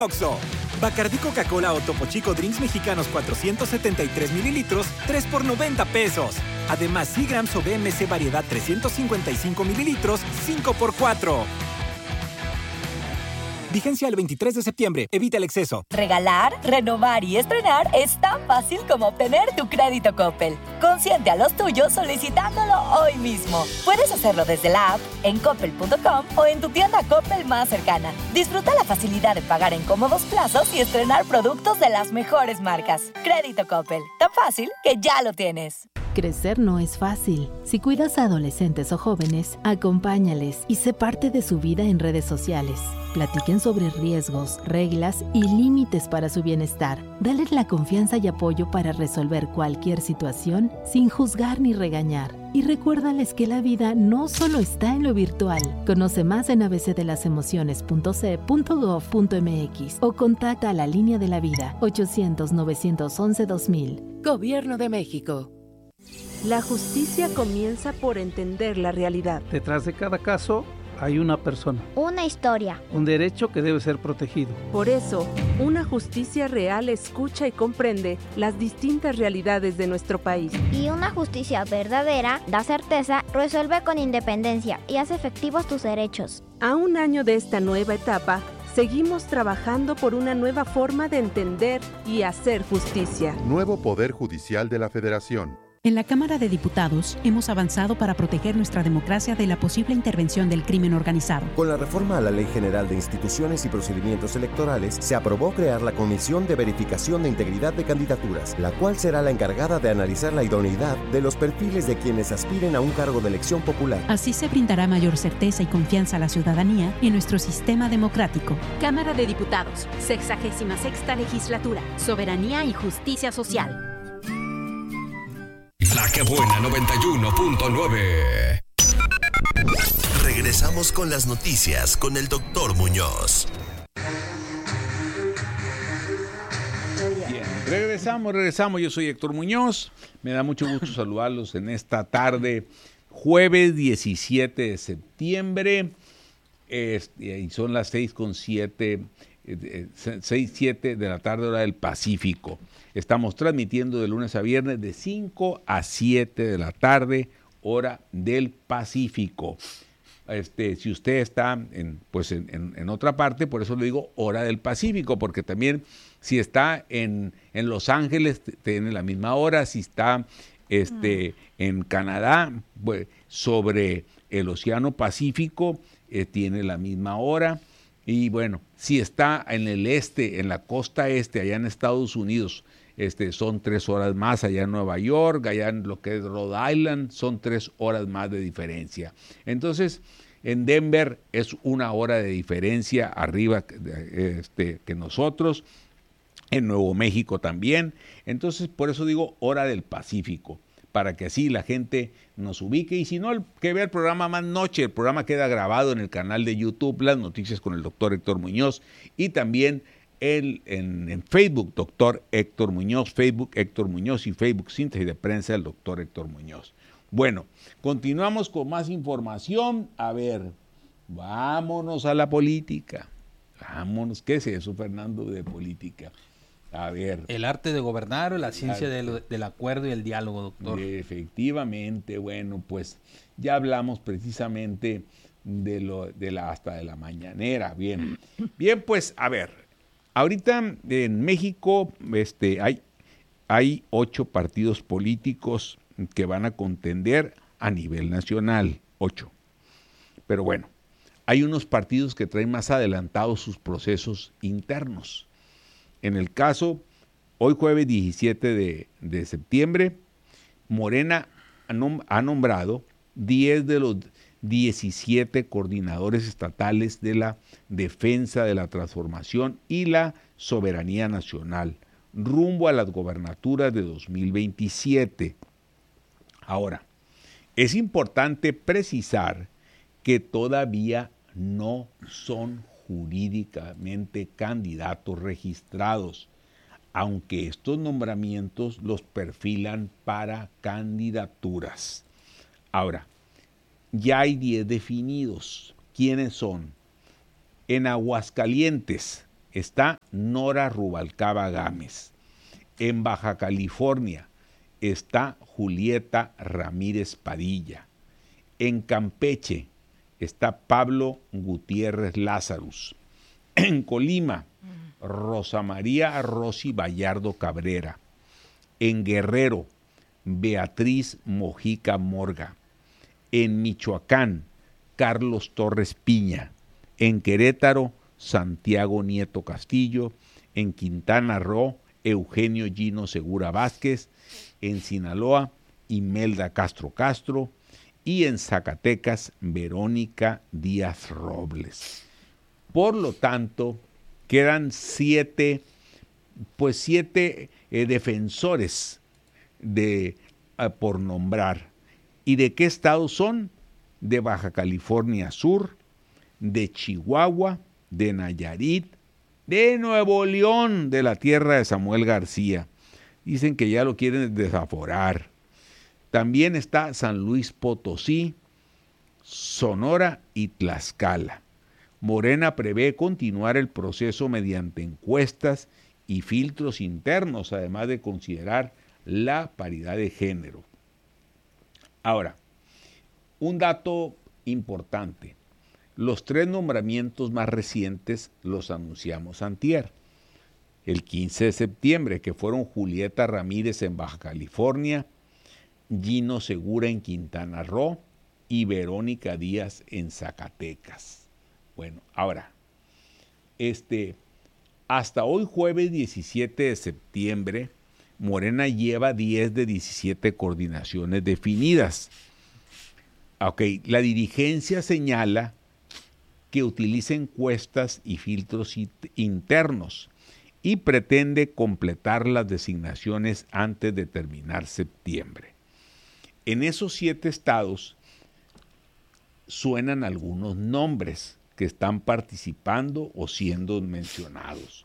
Oxxo. Bacardí Coca-Cola o Topo Chico Drinks mexicanos 473 mililitros, 3 por 90 pesos. Además, Seagrams o BMC variedad 355 mililitros, 5 por 4. Vigencia el 23 de septiembre. Evita el exceso. Regalar, renovar y estrenar es tan fácil como obtener tu crédito Coppel. Consiente a los tuyos solicitándolo hoy mismo. Puedes hacerlo desde la app, en coppel.com o en tu tienda Coppel más cercana. Disfruta la facilidad de pagar en cómodos plazos y estrenar productos de las mejores marcas. Crédito Coppel. Tan fácil que ya lo tienes. Crecer no es fácil. Si cuidas a adolescentes o jóvenes, acompáñales y sé parte de su vida en redes sociales. Platiquen sobre riesgos, reglas y límites para su bienestar. Dale la confianza y apoyo para resolver cualquier situación sin juzgar ni regañar. Y recuérdales que la vida no solo está en lo virtual. Conoce más en abcdelasemociones.ce.gov.mx o contacta a la Línea de la Vida 800-911-2000. Gobierno de México. La justicia comienza por entender la realidad. Detrás de cada caso hay una persona. Una historia. Un derecho que debe ser protegido. Por eso, una justicia real escucha y comprende las distintas realidades de nuestro país. Y una justicia verdadera da certeza, resuelve con independencia y hace efectivos tus derechos. A un año de esta nueva etapa, seguimos trabajando por una nueva forma de entender y hacer justicia. Nuevo Poder Judicial de la Federación. En la Cámara de Diputados hemos avanzado para proteger nuestra democracia de la posible intervención del crimen organizado. Con la reforma a la Ley General de Instituciones y Procedimientos Electorales, se aprobó crear la Comisión de Verificación de Integridad de Candidaturas, la cual será la encargada de analizar la idoneidad de los perfiles de quienes aspiren a un cargo de elección popular. Así se brindará mayor certeza y confianza a la ciudadanía en nuestro sistema democrático. Cámara de Diputados, 66ª Legislatura, Soberanía y Justicia Social. La que buena 91.9. Regresamos con las noticias con el Dr. Muñoz. Bien, regresamos. Yo soy Héctor Muñoz. Me da mucho gusto saludarlos en esta tarde, jueves 17 de septiembre. Y son las 6:07 de la tarde, hora del Pacífico. Estamos transmitiendo de lunes a viernes de 5 a 7 de la tarde, hora del Pacífico. Si usted está en otra parte, por eso le digo hora del Pacífico, porque también si está en Los Ángeles tiene la misma hora, si está en Canadá, pues, sobre el Océano Pacífico, tiene la misma hora. Y bueno, si está en el este, en la costa este, allá en Estados Unidos, son 3 horas más. Allá en Nueva York, allá en lo que es Rhode Island, son 3 horas más de diferencia. Entonces, en Denver es 1 hora de diferencia arriba que nosotros. En Nuevo México también. Entonces, por eso digo hora del Pacífico, para que así la gente nos ubique. Y si no, que vea el programa más noche. El programa queda grabado en el canal de YouTube, Las Noticias con el Dr. Héctor Muñoz, y también en Facebook, Dr. Héctor Muñoz, Facebook Héctor Muñoz y Facebook Síntesis de Prensa del Dr. Héctor Muñoz. Bueno, continuamos con más información. A ver, vámonos a la política. Vámonos, ¿qué es eso, Fernando, de política? A ver. El arte de gobernar o la ciencia del acuerdo y el diálogo, doctor. Efectivamente, bueno, pues ya hablamos precisamente hasta de la mañanera. Bien, pues a ver, ahorita en México hay 8 partidos políticos que van a contender a nivel nacional, 8. Pero bueno, hay unos partidos que traen más adelantados sus procesos internos. En el caso, hoy jueves 17 de septiembre, Morena ha nombrado 10 de los 17 coordinadores estatales de la defensa de la transformación y la soberanía nacional, rumbo a las gobernaturas de 2027. Ahora, es importante precisar que todavía no son jurídicamente candidatos registrados, aunque estos nombramientos los perfilan para candidaturas. Ahora, ya hay 10 definidos. ¿Quiénes son? En Aguascalientes, está Nora Rubalcaba Gámez. En Baja California está Julieta Ramírez Padilla. En Campeche está Pablo Gutiérrez Lázarus. En Colima, Rosa María Rossi Vallardo Cabrera. En Guerrero, Beatriz Mojica Morga. En Michoacán, Carlos Torres Piña. En Querétaro, Santiago Nieto Castillo. En Quintana Roo, Eugenio Gino Segura Vázquez. En Sinaloa, Imelda Castro Castro. Y en Zacatecas, Verónica Díaz Robles. Por lo tanto, quedan siete defensores por nombrar. ¿Y de qué estados son? De Baja California Sur, de Chihuahua, de Nayarit, de Nuevo León, de la tierra de Samuel García. Dicen que ya lo quieren desaforar. También está San Luis Potosí, Sonora y Tlaxcala. Morena prevé continuar el proceso mediante encuestas y filtros internos, además de considerar la paridad de género. Ahora, un dato importante. Los 3 nombramientos más recientes los anunciamos antier. El 15 de septiembre, que fueron Julieta Ramírez en Baja California, Gino Segura en Quintana Roo y Verónica Díaz en Zacatecas. Bueno, ahora, hasta hoy jueves 17 de septiembre, Morena lleva 10 de 17 coordinaciones definidas. Ok, la dirigencia señala que utiliza encuestas y filtros internos y pretende completar las designaciones antes de terminar septiembre. En esos 7 estados suenan algunos nombres que están participando o siendo mencionados.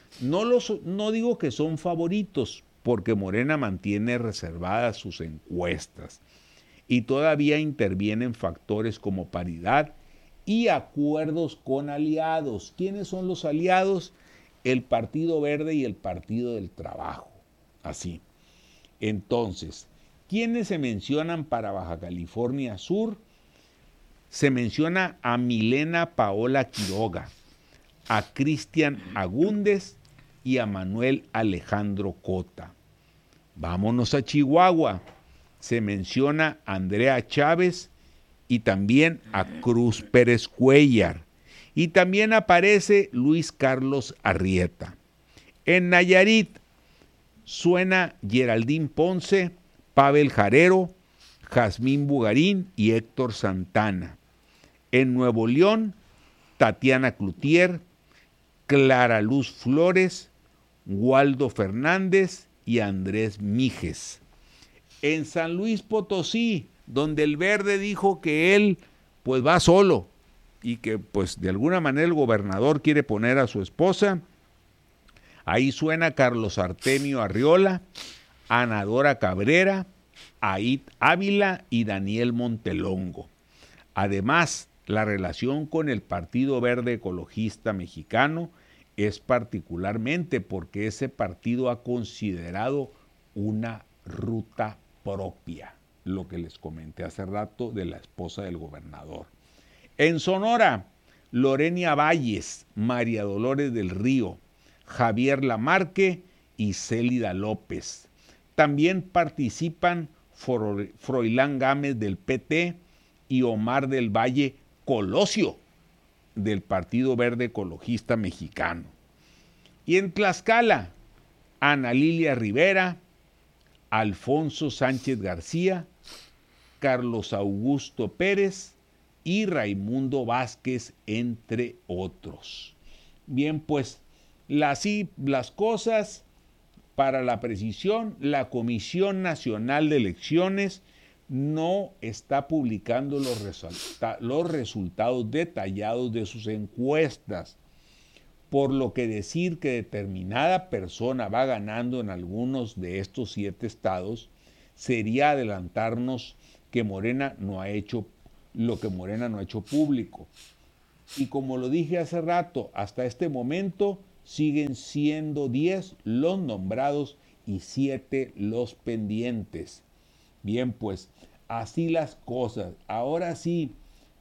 No digo que son favoritos, porque Morena mantiene reservadas sus encuestas y todavía intervienen factores como paridad y acuerdos con aliados. ¿Quiénes son los aliados? El Partido Verde y el Partido del Trabajo. Así. Entonces, ¿quiénes se mencionan para Baja California Sur? Se menciona a Milena Paola Quiroga, a Cristian Agúndez y a Manuel Alejandro Cota. Vámonos a Chihuahua. Se menciona a Andrea Chávez y también a Cruz Pérez Cuellar. Y también aparece Luis Carlos Arrieta. En Nayarit suena Geraldine Ponce, Pavel Jarero, Jazmín Bugarín y Héctor Santana. En Nuevo León, Tatiana Cloutier, Clara Luz Flores, Waldo Fernández y Andrés Mijes. En San Luis Potosí, donde el Verde dijo que él pues va solo y que pues de alguna manera el gobernador quiere poner a su esposa, ahí suena Carlos Artemio Arriola, Ana Dora Cabrera, Aid Ávila y Daniel Montelongo. Además, la relación con el Partido Verde Ecologista Mexicano es particularmente porque ese partido ha considerado una ruta propia, lo que les comenté hace rato de la esposa del gobernador. En Sonora, Lorenia Valles, María Dolores del Río, Javier Lamarque y Célida López. También participan Froilán Gámez del PT y Omar del Valle Colosio del Partido Verde Ecologista Mexicano. Y en Tlaxcala, Ana Lilia Rivera, Alfonso Sánchez García, Carlos Augusto Pérez y Raimundo Vázquez, entre otros. Bien, pues las cosas, para la precisión, la Comisión Nacional de Elecciones no está publicando los resultados detallados de sus encuestas, por lo que decir que determinada persona va ganando en algunos de estos 7 estados sería adelantarnos que Morena no ha hecho lo que Morena no ha hecho público. Y como lo dije hace rato, hasta este momento siguen siendo 10 los nombrados y 7 los pendientes. Bien, pues así las cosas. Ahora sí,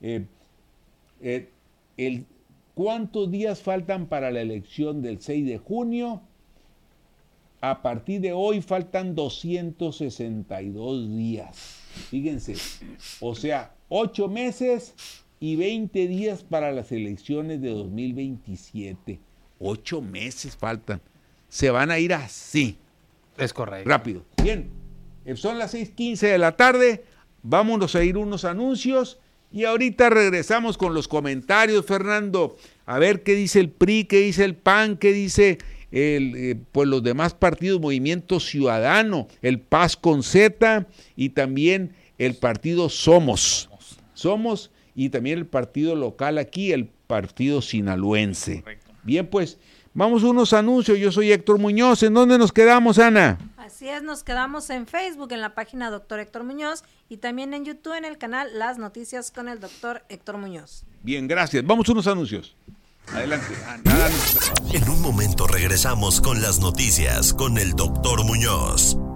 ¿cuántos días faltan para la elección del 6 de junio? A partir de hoy faltan 262 días. Fíjense, o sea, 8 meses y 20 días para las elecciones de 2027. 8 meses faltan. Se van a ir así. Es correcto. Rápido. Bien, son las 6:15 de la tarde. Vámonos a ir unos anuncios y ahorita regresamos con los comentarios, Fernando. A ver qué dice el PRI, qué dice el PAN, qué dice pues los demás partidos, Movimiento Ciudadano, el Paz con Z y también el partido Somos y también el partido local aquí, el partido sinaloense. Correcto. Bien, pues vamos a unos anuncios. Yo soy Héctor Muñoz. ¿En dónde nos quedamos, Ana? Así es, nos quedamos en Facebook, en la página Dr. Héctor Muñoz, y también en YouTube, en el canal Las Noticias con el Dr. Héctor Muñoz. Bien, gracias. Vamos a unos anuncios. Adelante. En un momento regresamos con las noticias con el Dr. Muñoz.